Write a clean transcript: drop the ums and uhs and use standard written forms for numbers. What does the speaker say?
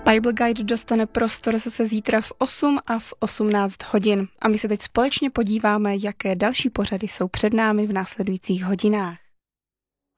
Bible Guide dostane prostor zase zítra v 8 a v 18 hodin. A my se teď společně podíváme, jaké další pořady jsou před námi v následujících hodinách.